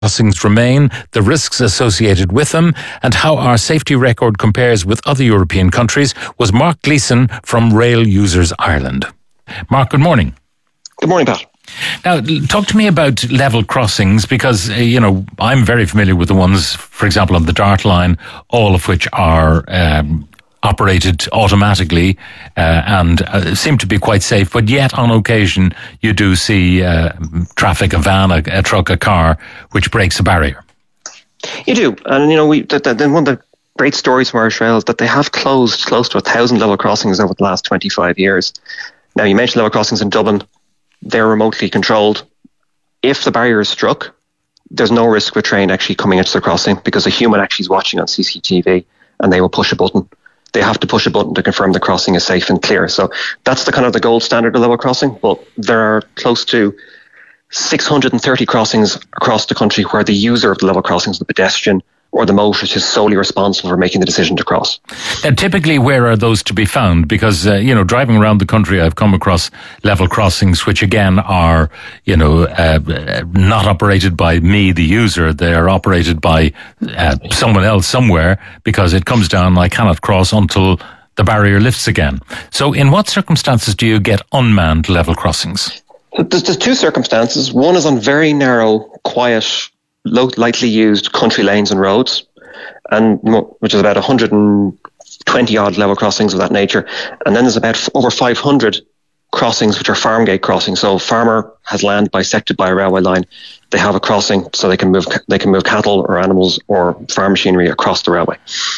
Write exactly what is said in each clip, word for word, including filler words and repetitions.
crossings remain, the risks associated with them, and how our safety record compares with other European countries, was Mark Gleeson from Rail Users Ireland. Mark, good morning. Good morning, Pat. Now, talk to me about level crossings, because, uh, you know, I'm very familiar with the ones, for example, on the Dart line, all of which are um, operated automatically uh, and uh, seem to be quite safe. But yet, on occasion, you do see uh, traffic, a van, a, a truck, a car, which breaks a barrier. You do. And, you know, we that, that, one of the great stories from Irish Rail is that they have closed close to a thousand level crossings over the last twenty-five years. Now, you mentioned level crossings in Dublin. They're remotely controlled. If the barrier is struck, there's no risk of a train actually coming into the crossing because a human actually is watching on C C T V and they will push a button. They have to push a button to confirm the crossing is safe and clear. So that's the kind of the gold standard of level crossing. But there are close to six hundred thirty crossings across the country where the user of the level crossings, the pedestrian or the motorist, is solely responsible for making the decision to cross. And typically, where are those to be found? Because, uh, you know, driving around the country, I've come across level crossings, which again are, you know, uh, not operated by me, the user. They are operated by uh, someone else somewhere, because it comes down, I cannot cross until the barrier lifts again. So in what circumstances do you get unmanned level crossings? There's, there's two circumstances. One is on very narrow, quiet, low, lightly used country lanes and roads, and which is about one hundred twenty odd level crossings of that nature. And then there's about over five hundred crossings which are farm gate crossings. So a farmer has land bisected by a railway line. They have a crossing so they can move they can move cattle or animals or farm machinery across the railway.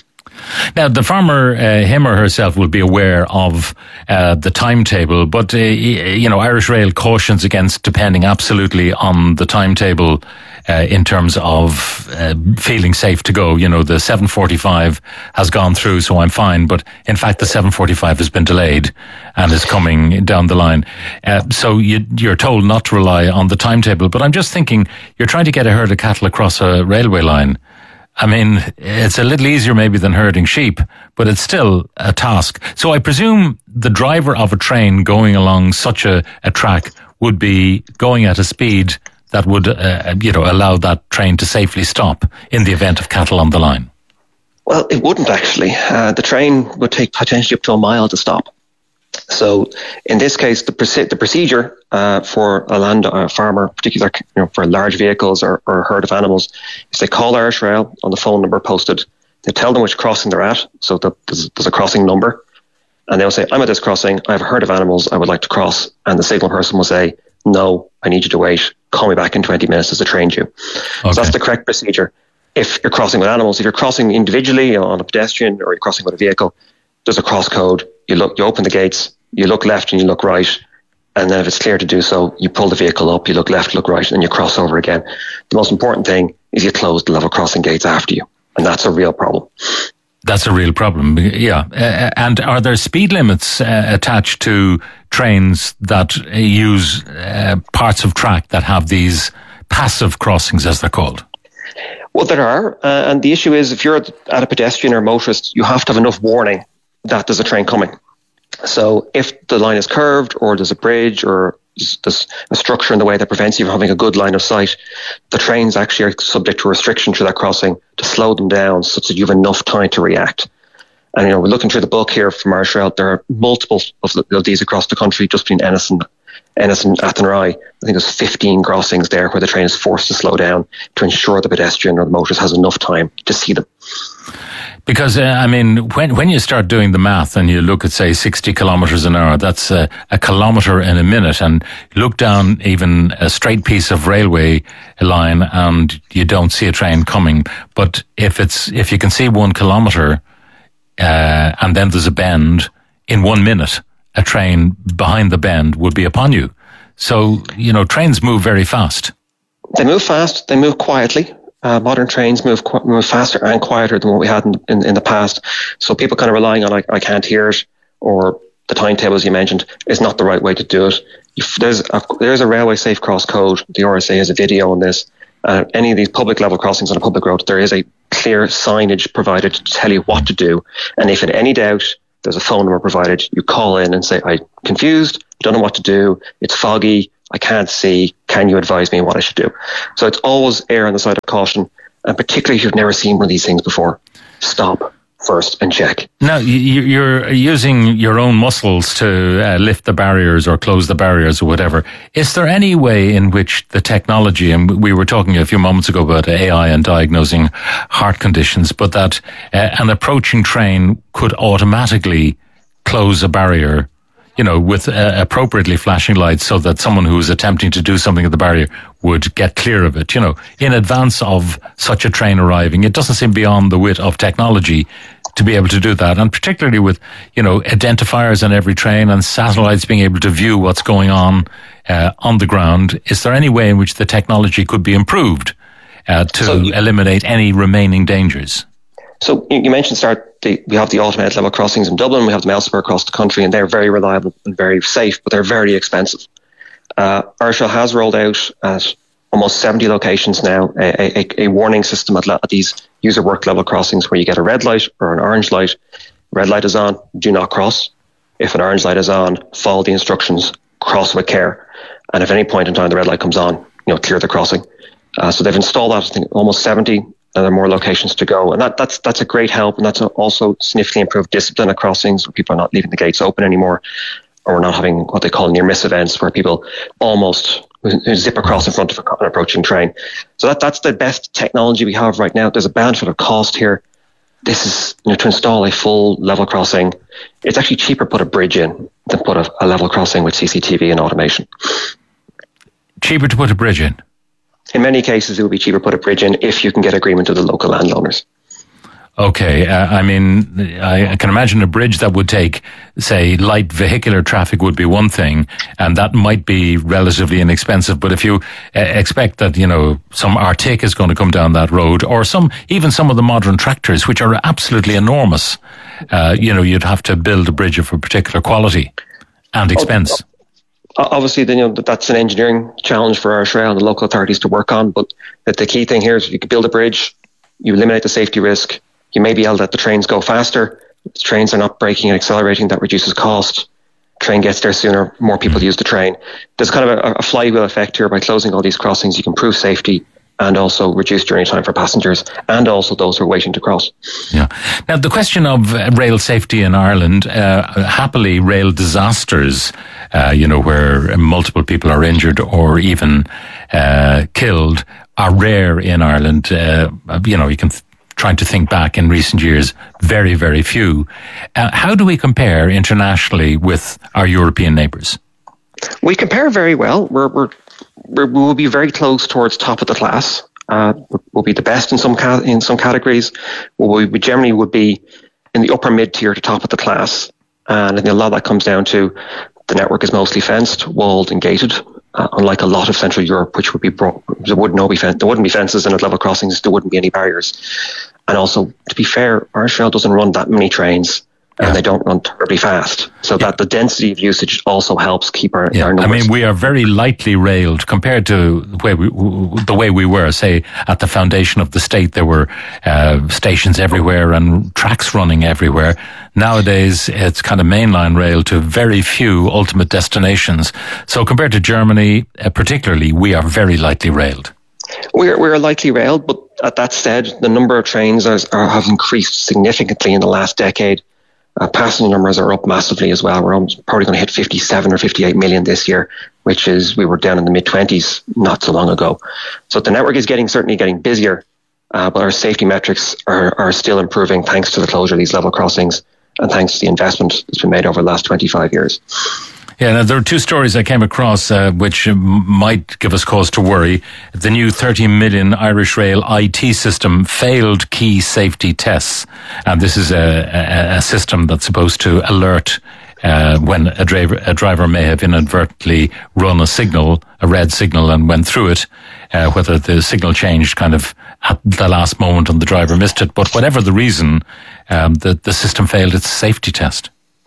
Now, the farmer, uh, him or herself, will be aware of uh, the timetable, but, uh, you know, Irish Rail cautions against depending absolutely on the timetable uh, in terms of uh, feeling safe to go. You know, the seven forty-five has gone through, so I'm fine, but in fact the seven forty-five has been delayed and is coming down the line. Uh, so you, you're told not to rely on the timetable, but I'm just thinking, you're trying to get a herd of cattle across a railway line. I mean, it's a little easier maybe than herding sheep, but it's still a task. So I presume the driver of a train going along such a, a track would be going at a speed that would, uh, you know, allow that train to safely stop in the event of cattle on the line. Well, it wouldn't actually. Uh, the train would take potentially up to a mile to stop. So in this case, the, proce- the procedure uh, for a land uh, farmer, particularly you know, for large vehicles or, or a herd of animals, is they call Irish Rail on the phone number posted. They tell them which crossing they're at. So the, there's, there's a crossing number. And they'll say, I'm at this crossing. I have a herd of animals I would like to cross. And the signal person will say, no, I need you to wait. Call me back in twenty minutes as a train due. Okay. So that's the correct procedure. If you're crossing with animals, if you're crossing individually on a pedestrian or you're crossing with a vehicle, there's a cross code. You look, you open the gates, you look left and you look right. And then if it's clear to do so, you pull the vehicle up, you look left, look right, and then you cross over again. The most important thing is you close the level crossing gates after you. And that's a real problem. That's a real problem, yeah. Uh, and are there speed limits uh, attached to trains that uh, use uh, parts of track that have these passive crossings, as they're called? Well, there are. Uh, and the issue is if you're at a pedestrian or motorist, you have to have enough warning that there's a train coming. So if the line is curved or there's a bridge or there's a structure in the way that prevents you from having a good line of sight, the trains actually are subject to restriction through that crossing to slow them down such that you have enough time to react. And, you know, we're looking through the book here from Irish Rail. There are multiple of, the, of these across the country, just between Ennis and, Ennis and Athenry. I think there's fifteen crossings there where the train is forced to slow down to ensure the pedestrian or the motorist has enough time to see them. Because, uh, I mean, when when you start doing the math and you look at, say, sixty kilometres an hour, that's a, a kilometre in a minute, and look down even a straight piece of railway line and you don't see a train coming. But if it's if you can see one kilometre uh, and then there's a bend, in one minute, a train behind the bend would be upon you. So, you know, trains move very fast. They move fast, they move quietly. Uh, modern trains move qu- move faster and quieter than what we had in, in, in the past. So people kind of relying on, I, I can't hear it, or the timetables you mentioned, is not the right way to do it. If there's a, there's a railway safe cross code. The R S A has a video on this. Uh, any of these public level crossings on a public road, there is a clear signage provided to tell you what to do. And if in any doubt, there's a phone number provided. You call in and say, I'm confused, don't know what to do, it's foggy, I can't see. Can you advise me on what I should do? So it's always err on the side of caution, and particularly if you've never seen one of these things before, stop first and check. Now, you're using your own muscles to uh, lift the barriers or close the barriers or whatever. Is there any way in which the technology, and we were talking a few moments ago about A I and diagnosing heart conditions, but that uh, an approaching train could automatically close a barrier, you know, with uh, appropriately flashing lights so that someone who is attempting to do something at the barrier would get clear of it, you know, in advance of such a train arriving? It doesn't seem beyond the wit of technology to be able to do that. And particularly with, you know, identifiers on every train and satellites being able to view what's going on uh, on the ground. Is there any way in which the technology could be improved uh, to so you, eliminate any remaining dangers? So you mentioned, start the, we have the automated level crossings in Dublin, we have them elsewhere across the country, and they're very reliable and very safe, but they're very expensive. Uh, Earshell has rolled out at almost seventy locations now a, a, a warning system at, at these user work level crossings where you get a red light or an orange light. Red light is on, do not cross. If an orange light is on, follow the instructions, cross with care. And if at any point in time the red light comes on, you know, clear the crossing. Uh, so they've installed that, I think, almost seventy, and there are more locations to go. And that, that's that's a great help, and that's also significantly improved discipline at crossings where people are not leaving the gates open anymore, or we're not having what they call near miss events where people almost zip across in front of an approaching train. So that that's the best technology we have right now. There's a benefit of cost here. This is, you know, to install a full level crossing, it's actually cheaper to put a bridge in than put a, a level crossing with C C T V and automation. Cheaper to put a bridge in? In many cases, it will be cheaper to put a bridge in if you can get agreement with the local landowners. Okay, uh, I mean, I can imagine a bridge that would take, say, light vehicular traffic would be one thing, and that might be relatively inexpensive. But if you uh, expect that, you know, some Arctic is going to come down that road, or some, even some of the modern tractors, which are absolutely enormous, uh, you know, you'd have to build a bridge of a particular quality and expense. Oh, obviously, then, you know, that's an engineering challenge for Earshell and the local authorities to work on. But the key thing here is if you could build a bridge, you eliminate the safety risk. You may be able to let the trains go faster. The trains are not braking and accelerating. That reduces cost. Train gets there sooner. More people use the train. There's kind of a, a flywheel effect here. By closing all these crossings, you can improve safety and also reduce journey time for passengers and also those who are waiting to cross. Yeah. Now, the question of uh, rail safety in Ireland, uh, happily, rail disasters, uh, you know, where multiple people are injured or even uh, killed, are rare in Ireland. Uh, you know, you can th- trying to think back in recent years, very, very few. Uh, how do we compare internationally with our European neighbours? We compare very well. We're, we're, we're, we'll be very close towards top of the class. Uh, we'll be the best in some ca- in some categories. We, we generally would be in the upper mid-tier to top of the class. And I think a lot of that comes down to the network is mostly fenced, walled and gated. Uh, unlike a lot of Central Europe, which would be bro- there wouldn't no be fen- there wouldn't be fences and at level crossings there wouldn't be any barriers. And also, to be fair, Earshell doesn't run that many trains, and yeah. they don't run terribly fast. So yeah. that the density of usage also helps keep our, yeah. our numbers. I mean, we are very lightly railed compared to the way we, the way we were, say, at the foundation of the state. There were uh, stations everywhere and tracks running everywhere. Nowadays, it's kind of mainline rail to very few ultimate destinations. So compared to Germany, uh, particularly, we are very lightly railed. We're we're lightly railed, but at that said, the number of trains are, are, have increased significantly in the last decade. Uh, passenger numbers are up massively as well. We're almost probably going to hit fifty-seven or fifty-eight million this year, which is, we were down in the mid twenties not so long ago. So the network is getting certainly getting busier, uh, but our safety metrics are, are still improving thanks to the closure of these level crossings and thanks to the investment that's been made over the last twenty-five years. Yeah, now there are two stories I came across uh, which might give us cause to worry. The new thirty million Irish Rail I T system failed key safety tests. And this is a, a, a system that's supposed to alert uh, when a driver, a driver may have inadvertently run a signal, a red signal, and went through it, uh, whether the signal changed kind of at the last moment and the driver missed it. But whatever the reason, um, the, the system failed its safety test.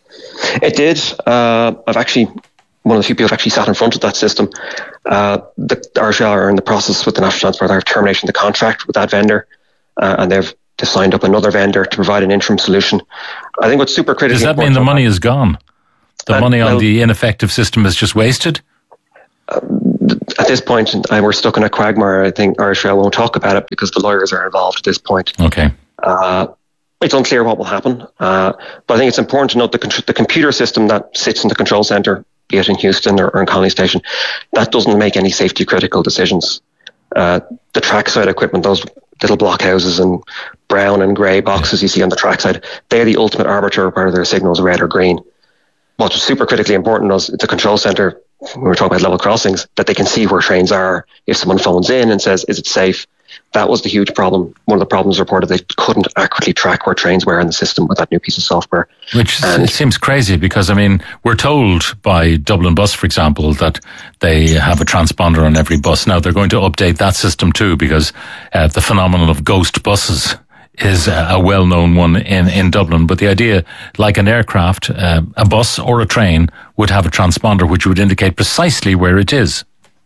It did. Uh, I've actually, one of the few people who've actually sat in front of that system. Uh, the Earshell are in the process with the National Transport Authority of terminating the contract with that vendor, uh, and they've, they've signed up another vendor to provide an interim solution. I think what's super critical. Does that mean the money is gone? The uh, money on well, the ineffective system is just wasted? at this point, I, we're stuck in a quagmire. I think Irish Rail won't talk about it because the lawyers are involved at this point. Okay. Uh, it's unclear what will happen, uh, but I think it's important to note the, the computer system that sits in the control centre, be it in Houston or, or in Colony Station, that doesn't make any safety critical decisions. Uh, the trackside equipment, those little blockhouses and brown and grey boxes you see on the trackside, they're the ultimate arbiter of whether their signal's red or green. What's super critically important is the control centre, when we're talking about level crossings, that they can see where trains are. If someone phones in and says, is it safe? That was the huge problem. One of the problems reported, they couldn't accurately track where trains were in the system with that new piece of software. Which and it seems crazy because, I mean, we're told by Dublin Bus, for example, that they have a transponder on every bus. Now, they're going to update that system too because uh, the phenomenon of ghost buses is a well-known one in, in Dublin. But the idea, like an aircraft, uh, a bus or a train would have a transponder which would indicate precisely where it is.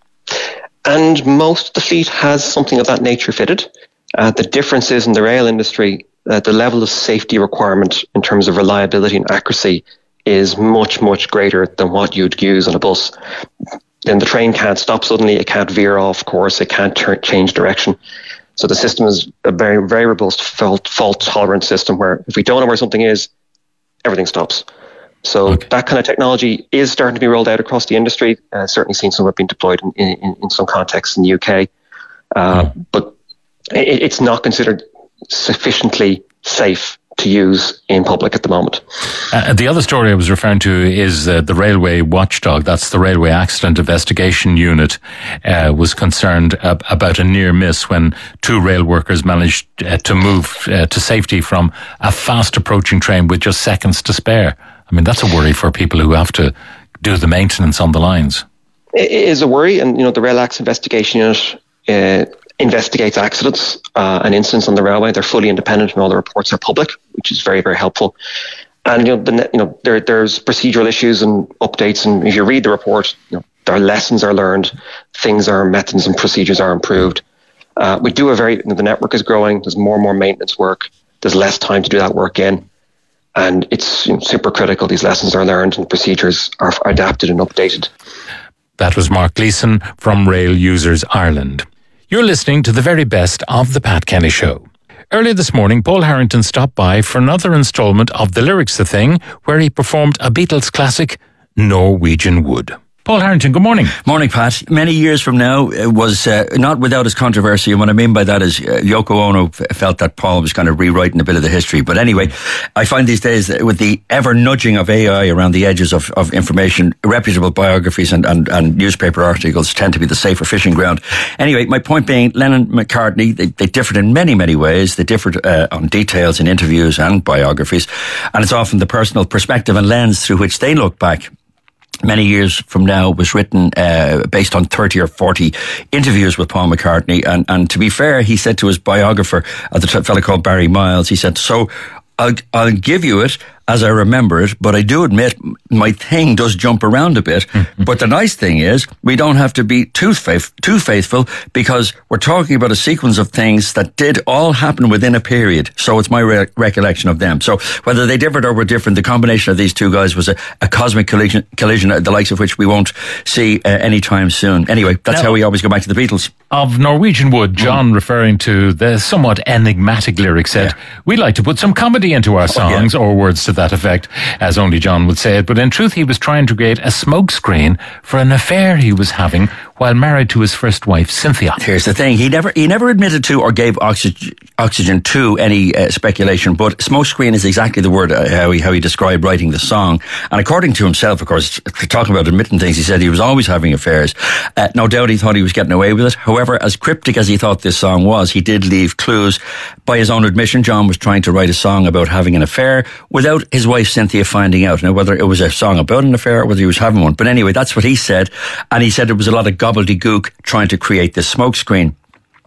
And most of the fleet has something of that nature fitted. Uh, the difference is in the rail industry, uh, the level of safety requirement in terms of reliability and accuracy is much, much greater than what you'd use on a bus. And the train can't stop suddenly, it can't veer off course, it can't turn, change direction. So the system is a very, very robust fault, fault tolerant system where if we don't know where something is, everything stops. So okay. That kind of technology is starting to be rolled out across the industry. Uh, certainly seen some of it being deployed in, in, in some contexts in the U K. Uh, mm. But it, it's not considered sufficiently safe to use in public at the moment. Uh, the other story I was referring to is uh, the Railway Watchdog. That's the Railway Accident Investigation Unit uh, was concerned ab- about a near miss when two rail workers managed uh, to move uh, to safety from a fast approaching train with just seconds to spare. I mean, that's a worry for people who have to do the maintenance on the lines. It is a worry, and you know the Rail Accident Investigation Unit uh, investigates accidents uh, and incidents on the railway. They're fully independent, and all the reports are public, which is very, very helpful. And you know, the, you know, there there's procedural issues and updates, and if you read the report, you know, there are lessons are learned, things are methods and procedures are improved. Uh, we do a very you know, the network is growing. There's more and more maintenance work. There's less time to do that work in. And it's you know, super critical. These lessons are learned and procedures are adapted and updated. That was Mark Gleeson from Rail Users Ireland. You're listening to the very best of The Pat Kenny Show. Earlier this morning, Paul Harrington stopped by for another instalment of The Lyrics The Thing, where he performed a Beatles classic, Norwegian Wood. Paul Harrington, good morning. Morning, Pat. Many years from now, it was uh, not without its controversy, and what I mean by that is uh, Yoko Ono f- felt that Paul was kind of rewriting a bit of the history. But anyway, I find these days that with the ever nudging of A I around the edges of, of information, reputable biographies and, and, and newspaper articles tend to be the safer fishing ground. Anyway, my point being, Lennon and McCartney, they, they differed in many, many ways. They differed uh, on details in interviews and biographies, and it's often the personal perspective and lens through which they look back many years from now was written uh, based on thirty or forty interviews with Paul McCartney. And, and to be fair, he said to his biographer, uh, the t- fellow called Barry Miles, he said, so I'll, I'll give you it as I remember it, but I do admit my thing does jump around a bit. Mm-hmm. But the nice thing is we don't have to be too, faith, too faithful because we're talking about a sequence of things that did all happen within a period. So it's my re- recollection of them. So whether they differed or were different, the combination of these two guys was a, a cosmic collision, collision, the likes of which we won't see uh, anytime soon. Anyway, that's now, how we always go back to the Beatles. Of Norwegian Wood, John, mm. referring to the somewhat enigmatic lyrics, said, yeah. we like to put some comedy into our songs, oh, yeah. or words to that effect, as only John would say it. But in truth, he was trying to create a smokescreen for an affair he was having while married to his first wife, Cynthia. Here's the thing. He never he never admitted to or gave oxygen, oxygen to any uh, speculation, but smokescreen is exactly the word uh, how, he, how he described writing the song. And according to himself, of course, talking about admitting things, he said he was always having affairs. Uh, no doubt he thought he was getting away with it. However, as cryptic as he thought this song was, he did leave clues. By his own admission, John was trying to write a song about having an affair without his wife Cynthia finding out. Now, whether it was a song about an affair or whether he was having one. But anyway, that's what he said. And he said it was a lot of gobbledygook trying to create this smokescreen.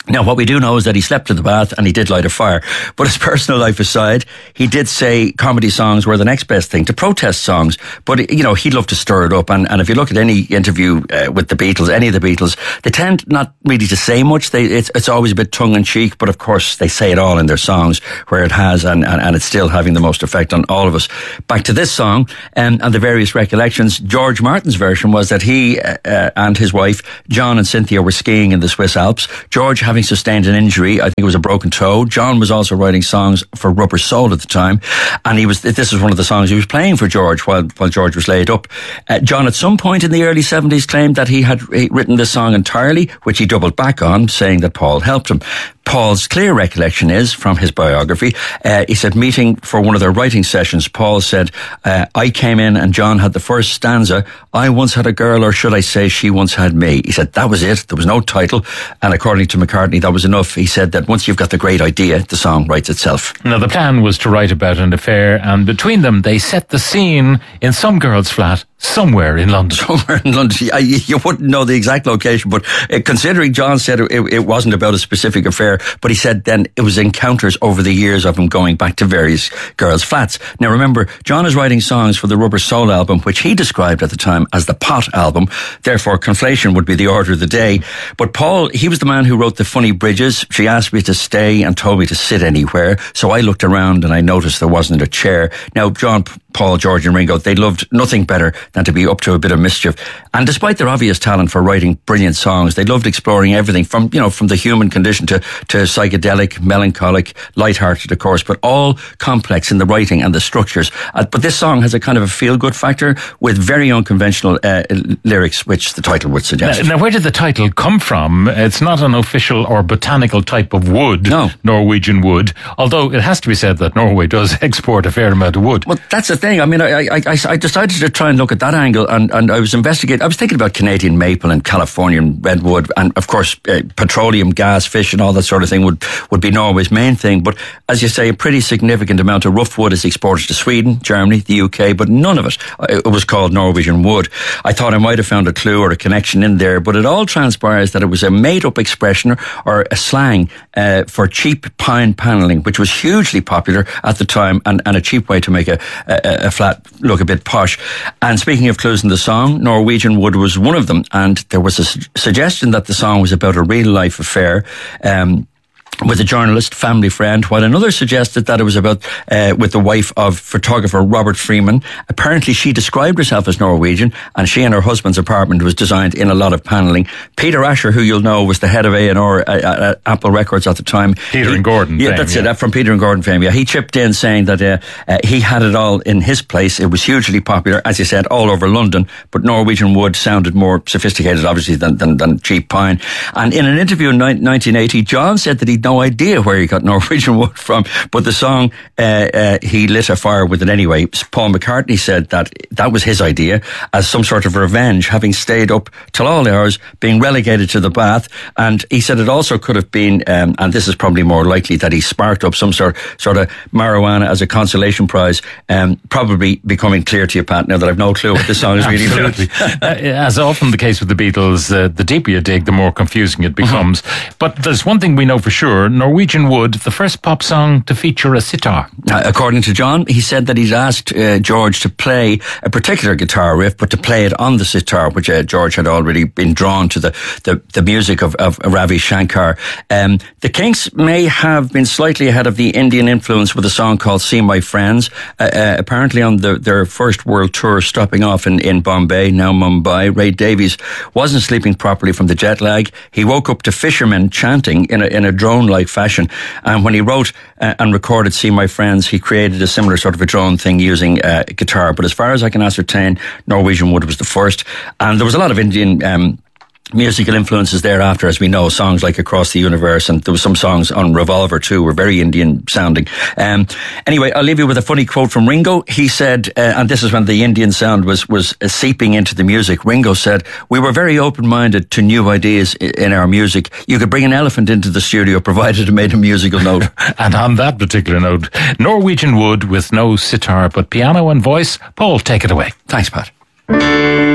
Now, what we do know is that he slept in the bath and he did light a fire. But his personal life aside, he did say comedy songs were the next best thing to protest songs. But, you know, he'd love to stir it up. And, and if you look at any interview uh, with the Beatles, any of the Beatles, they tend not really to say much. They, it's, it's always a bit tongue-in-cheek. But, of course, they say it all in their songs where it has, and, and, and it's still having the most effect on all of us. Back to this song um, and the various recollections. George Martin's version was that he uh, and his wife, John and Cynthia, were skiing in the Swiss Alps. George having sustained an injury, I think it was a broken toe. John was also writing songs for Rubber Soul at the time, and he was. This was one of the songs he was playing for George while while George was laid up. Uh, John, at some point in the early seventies, claimed that he had written this song entirely, which he doubled back on, saying that Paul helped him. Paul's clear recollection is, from his biography, uh, he said, meeting for one of their writing sessions, Paul said, uh, I came in and John had the first stanza, I once had a girl, or should I say she once had me. He said that was it, there was no title, and according to McCartney, that was enough. He said that once you've got the great idea, the song writes itself. Now, the plan was to write about an affair, and between them, they set the scene in some girl's flat somewhere in London. Somewhere in London. You wouldn't know the exact location, but uh, considering John said it, it wasn't about a specific affair, but he said then it was encounters over the years of him going back to various girls' flats. Now remember, John is writing songs for the Rubber Soul album, which he described at the time as the Pot album. Therefore, conflation would be the order of the day. But Paul, he was the man who wrote the funny bridges. She asked me to stay and told me to sit anywhere. So I looked around and I noticed there wasn't a chair. Now, John, Paul, George and Ringo, they loved nothing better than to be up to a bit of mischief. And despite their obvious talent for writing brilliant songs, they loved exploring everything from, you know, from the human condition to, to psychedelic, melancholic, light-hearted, of course, but all complex in the writing and the structures. Uh, but this song has a kind of a feel-good factor with very unconventional uh, lyrics, which the title would suggest. Now, now, where did the title come from? It's not an official or botanical type of wood, no. Norwegian wood, although it has to be said that Norway does export a fair amount of wood. Well, that's the thing. I mean, I, I, I, I decided to try and look at that angle, and, and I was investigating. I was thinking about Canadian maple and Californian redwood, and of course, uh, petroleum, gas, fish, and all that sort of thing would, would be Norway's main thing. But as you say, a pretty significant amount of rough wood is exported to Sweden, Germany, the U K, but none of it, it was called Norwegian wood. I thought I might have found a clue or a connection in there, but it all transpires that it was a made-up expression or a slang uh, for cheap pine panelling, which was hugely popular at the time, and, and a cheap way to make a, a, a flat look a bit posh. And speaking of clues in the song, Norwegian wood was one of them, and there was a su- suggestion that the song was about a real-life affair um, with a journalist, family friend, while another suggested that it was about uh, with the wife of photographer Robert Freeman. Apparently she described herself as Norwegian, and she and her husband's apartment was designed in a lot of panelling. Peter Asher, who you'll know was the head of A and R at, at Apple Records at the time. Peter he, and Gordon Yeah, fame, that's yeah. it, from Peter and Gordon fame, yeah. He chipped in saying that uh, uh, he had it all in his place. It was hugely popular, as you said, all over London, but Norwegian wood sounded more sophisticated, obviously, than, than, than cheap pine. And in an interview in nineteen eighty, John said that he'd no idea where he got Norwegian wood from, but the song, uh, uh, he lit a fire with it anyway. Paul McCartney said that that was his idea as some sort of revenge, having stayed up till all hours, being relegated to the bath. And he said it also could have been, um, and this is probably more likely, that he sparked up some sort, sort of marijuana as a consolation prize, um, probably becoming clear to you, Pat, now that I've no clue what this song is really about. uh, as often the case with the Beatles, uh, the deeper you dig, the more confusing it becomes. Mm-hmm. But there's one thing we know for sure: Norwegian Wood, the first pop song to feature a sitar. Uh, according to John, he said that he's asked uh, George to play a particular guitar riff, but to play it on the sitar, which uh, George had already been drawn to the, the, the music of, of Ravi Shankar. Um, the Kinks may have been slightly ahead of the Indian influence with a song called See My Friends. Uh, uh, apparently on the, their first world tour, stopping off in, in Bombay, now Mumbai, Ray Davies wasn't sleeping properly from the jet lag. He woke up to fishermen chanting in a, in a drone-like fashion. And when he wrote uh, and recorded See My Friends, he created a similar sort of a drone thing using uh, guitar. But as far as I can ascertain, Norwegian Wood was the first. And there was a lot of Indian um, musical influences thereafter, as we know, songs like Across the Universe, and there was some songs on Revolver too, were very Indian sounding. Um, anyway, I'll leave you with a funny quote from Ringo. He said, uh, and this is when the Indian sound was, was uh, seeping into the music. Ringo said, "We were very open-minded to new ideas in our music. You could bring an elephant into the studio provided it made a musical note." And on that particular note, Norwegian Wood with no sitar but piano and voice. Paul, take it away. Thanks, Pat.